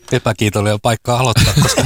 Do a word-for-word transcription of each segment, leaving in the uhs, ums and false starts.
epäkiitollinen paikka aloittaa, koska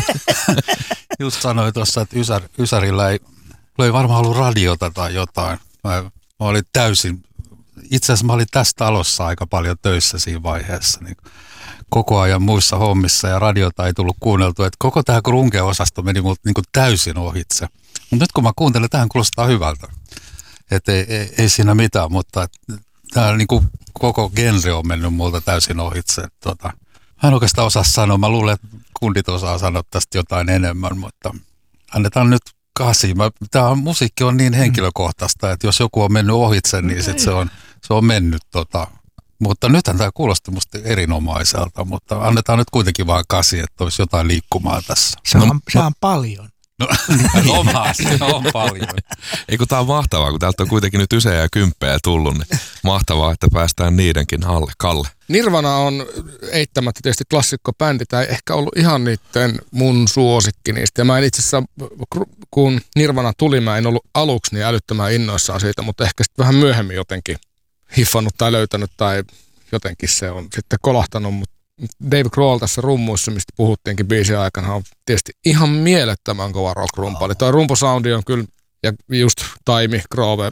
just sanoin tuossa, että Ysär, Ysärillä ei, ei varmaan ollut radiota tai jotain. Mä, mä olin täysin, itse asiassa mä olin tässä talossa aika paljon töissä siinä vaiheessa, niin koko ajan muissa hommissa ja radiota ei tullut kuunneltua, että koko tämä grunge-osasto meni multa niin kuin täysin ohitse. Mutta nyt kun mä kuuntelen, tähän kuulostaa hyvältä. Että ei, ei, ei siinä mitään, mutta tämä niin kuin koko genre on mennyt multa täysin ohitse. Tota, mä en oikeastaan osaa sanoa. Mä luulen, että kundit osaa sanoa tästä jotain enemmän, mutta annetaan nyt kasi. Tämä musiikki on niin henkilökohtaista, että jos joku on mennyt ohitse, niin sit se, on, se on mennyt. Tota. Mutta nythän tämä kuulosti musta erinomaiselta, mutta annetaan nyt kuitenkin vaan kasi, että olisi jotain liikkumaa tässä. Se on, no, se on paljon. No, omaa, se on paljon. Ei kun tää on mahtavaa, kun täältä on kuitenkin nyt ysejä ja kymppejä tullut, niin mahtavaa, että päästään niidenkin alle. Kalle. Nirvana on eittämättä tietysti klassikkobändi, tai ehkä ollut ihan niiden mun suosikki niistä. Ja mä en itse asiassa, kun Nirvana tuli, mä en ollut aluksi niin älyttömän innoissaan siitä, mutta ehkä sitten vähän myöhemmin jotenkin hiffannut tai löytänyt tai jotenkin se on sitten kolahtanut, mutta Dave Grohl tässä rummuissa, mistä puhuttiinkin biisin aikana, on tietysti ihan mielettömän kova rock-rumpali. Tuo rumposoundi on kyllä, ja just Taimi, Grove,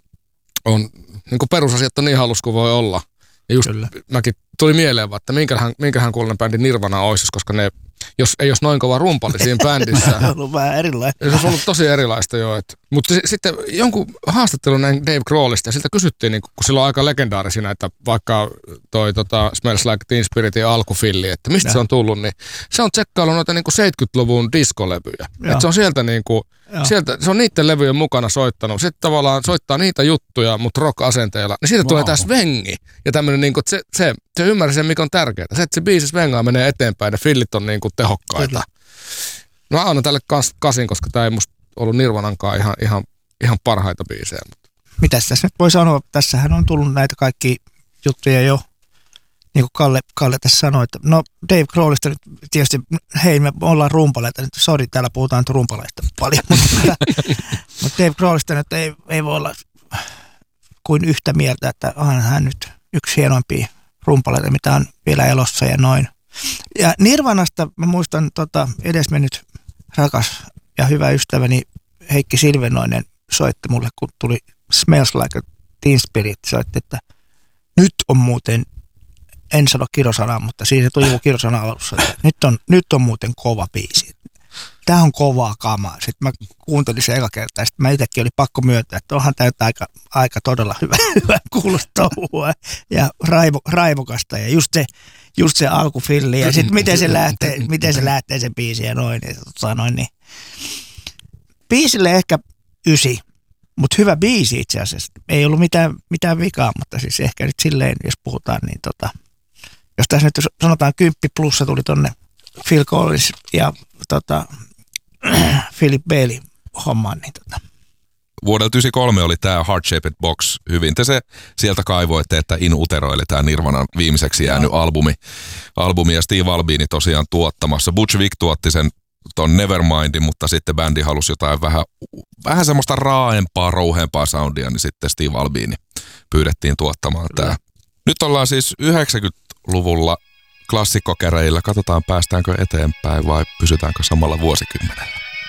on niin kuin perusasiat on niin halus kuin voi olla. Ja just kyllä. Mäkin tuli mieleen, että minkähän, minkähän kuulonen bändi Nirvana olisi, koska ne, jos ei olisi noin kova rumpali siinä bändissä. Se on ollut vähän erilaista. Se olisi ollut tosi erilaista jo. Et, mutta s- sitten jonkun haastattelun näin Dave Grohlista, ja siltä kysyttiin, niin kun sillä on aika legendaarisia, että vaikka toi tota, Smells Like Teen Spiritin alkufilli, että mistä ja. se on tullut, niin se on tsekkaillut noita niin kuin seitsemänkymmentäluvun diskolevyjä. Että se on sieltä niin kuin, sieltä, se on niiden levyjen mukana soittanut. Sitten tavallaan soittaa niitä juttuja, mutta rock-asenteella. Niin siitä wow. tulee tää svengi. Ja tämmöinen, niin kuin, se, se, se ymmärsi sen, mikä on tärkeää. Se, että se biisi svengaa menee eteenpäin ja fillit on niin kuin tehokkaita. No, mä annan tälle kans, kasin, koska tää ei musta ollut Nirvanankaan ihan, ihan, ihan parhaita biisejä. Mutta. Mitäs tässä nyt voi sanoa? Tässähän on tullut näitä kaikki juttuja jo. Niin kuin Kalle, Kalle tässä sanoi, että no Dave Grohlista nyt tietysti, hei me ollaan rumpaleita, nyt sori täällä puhutaan nyt rumpaleista paljon, mutta, mutta Dave Grohlista nyt ei, ei voi olla kuin yhtä mieltä, että onhan hän nyt yksi hienoimpia rumpaleita, mitä on vielä elossa ja noin. Ja Nirvanasta mä muistan tota, edesmennyt rakas ja hyvä ystäväni Heikki Silvenoinen soitti mulle, kun tuli Smells Like Teen Spirit, soitti, että nyt on muuten, en sano kirosanaa, mutta siinä se tuli joku kirosana alussa, että nyt on, nyt on muuten kova biisi. Tämä on kovaa kamaa. Sitten mä kuuntelin se eka kertaa, ja sitten mä itsekin oli pakko myöntää, että onhan tämä aika, aika todella hyvä, hyvä kuulostaa ja raivo, raivokasta, ja just se, just se alkufilli, ja sitten miten se lähtee, miten se lähtee sen biisi ja noin, ja sanoin, niin biisille ehkä ysi, mutta hyvä biisi itse asiassa. Ei ollut mitään, mitään vikaa, mutta siis ehkä nyt silleen, jos puhutaan, niin tota, jos tässä nyt sanotaan kymppi plussa tuli tonne Phil Collins ja tota, Philip Bailey hommaan, niin tota. Vuodelta yhdeksänkymmentäkolme oli tämä Heart Shaped Box hyvin. Te se sieltä kaivoitte, että In Utero, eli tämä Nirvanan viimeiseksi jäänyt no. albumi. albumi. Ja Steve Albini tosiaan tuottamassa. Butch Vig tuotti sen ton Nevermindin, mutta sitten bändi halusi jotain vähän, vähän semmoista raaempaa, rouheempaa soundia, niin sitten Steve Albini pyydettiin tuottamaan tämä. Nyt ollaan siis yhdeksänkymmentäluvulla klassikkokäreillä. Katsotaan, päästäänkö eteenpäin vai pysytäänkö samalla vuosikymmenellä.